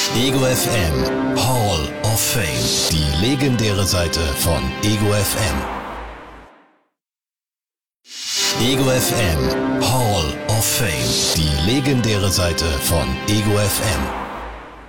Ego FM Hall of Fame. Die legendäre Seite von Ego FM. Ego FM Hall of Fame. Die legendäre Seite von Ego FM.